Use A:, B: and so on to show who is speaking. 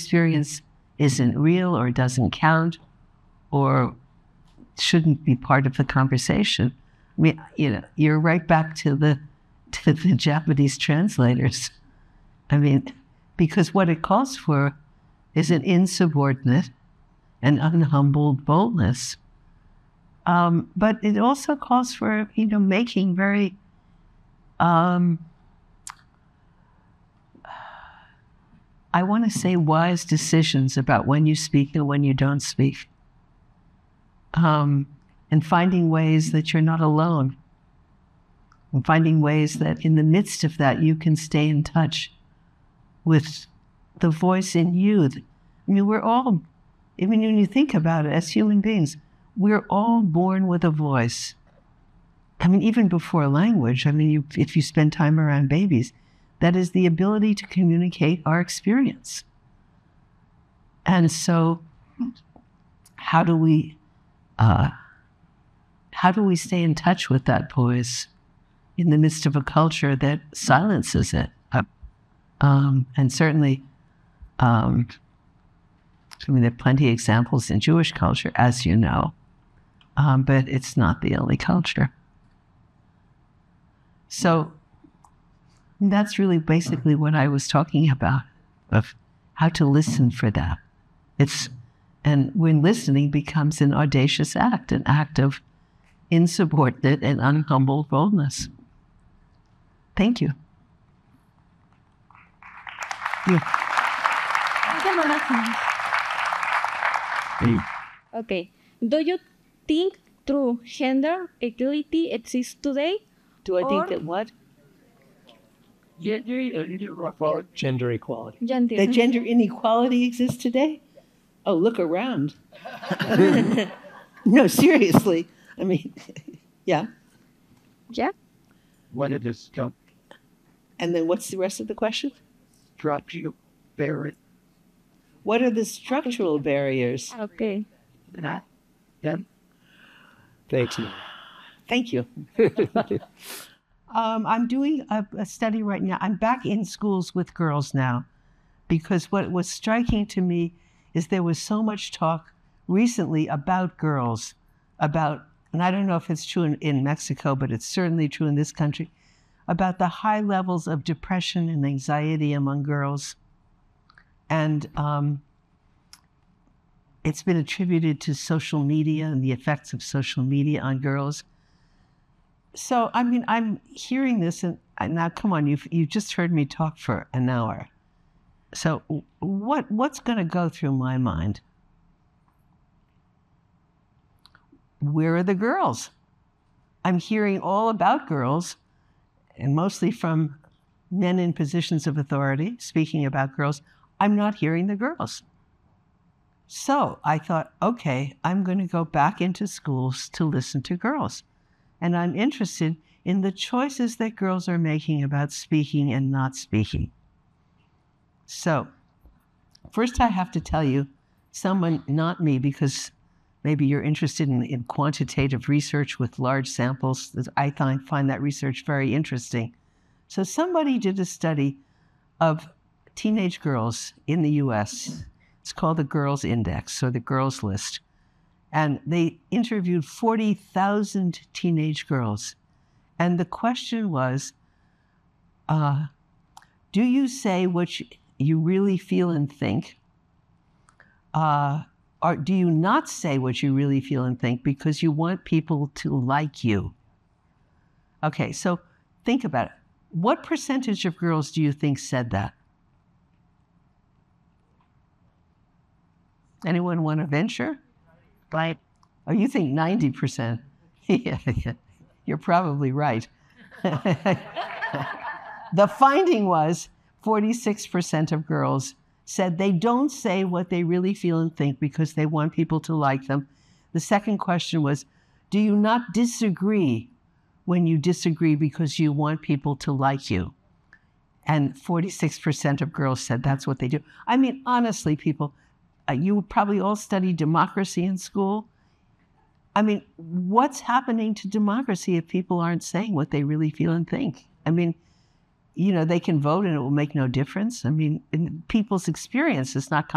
A: experience isn't real or doesn't count or shouldn't be part of the conversation. I mean, you're right back to the Japanese translators. I mean, because what it calls for is an insubordinate and unhumbled boldness. But it also calls for, making very, I want to say wise decisions about when you speak and when you don't speak. And finding ways that you're not alone. And finding ways that in the midst of that, you can stay in touch with the voice in you. I mean, we're all, even when you think about it, as human beings, we're all born with a voice. I mean, even before language, if you spend time around babies, that is the ability to communicate our experience. And so, how do we stay in touch with that voice in the midst of a culture that silences it? And certainly, there are plenty of examples in Jewish culture, as you know, but it's not the only culture. So that's really basically what I was talking about, of how to listen for that. And when listening becomes an audacious act, an act of insubordinate and unhumbled boldness. Thank you.
B: Okay. Do you think true gender equality exists today?
A: Do I think that what?
C: Gender equality.
A: That gender inequality exists today? Oh, look around. No, seriously. I mean, yeah.
B: Yeah.
C: What it is,
A: And then what's the rest of the question?
C: structural barrier.
A: What are the structural barriers?
B: Okay.
C: Yeah.
D: Thank you.
A: Thank you. I'm doing a study right now. I'm back in schools with girls now, because what was striking to me is there was so much talk recently about girls, and I don't know if it's true in Mexico, but it's certainly true in this country, about the high levels of depression and anxiety among girls. And it's been attributed to social media and the effects of social media on girls. So, I mean, I'm hearing this, and now, come on, you just heard me talk for an hour. So what's going to go through my mind? Where are the girls? I'm hearing all about girls, and mostly from men in positions of authority speaking about girls. I'm not hearing the girls. So I thought, okay, I'm going to go back into schools to listen to girls. And I'm interested in the choices that girls are making about speaking and not speaking. So first I have to tell you, someone, not me, because maybe you're interested in quantitative research with large samples. I find that research very interesting. So somebody did a study of teenage girls in the US. It's called the Girls Index, or the Girls List. And they interviewed 40,000 teenage girls. And the question was, do you say what you really feel and think? Or do you not say what you really feel and think because you want people to like you? Okay, so think about it. What percentage of girls do you think said that? Anyone want to venture? Right. Oh, you think 90%? Yeah, you're probably right. The finding was 46% of girls said they don't say what they really feel and think because they want people to like them. The second question was, do you not disagree when you disagree because you want people to like you? And 46% of girls said that's what they do. I mean, honestly, people, you probably all studied democracy in school. I mean, what's happening to democracy if people aren't saying what they really feel and think? I mean, they can vote and it will make no difference. I mean, in people's experience is not